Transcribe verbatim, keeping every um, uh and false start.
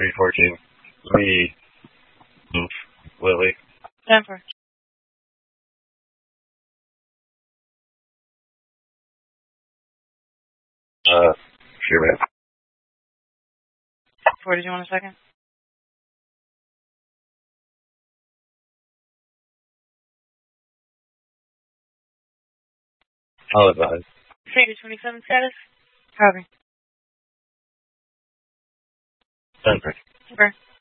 three fourteen. We move Lily. Denver. Uh, sure, man. Four, did you want a second? I'll advise. Figure twenty-seven status? Copy. Denver. Denver.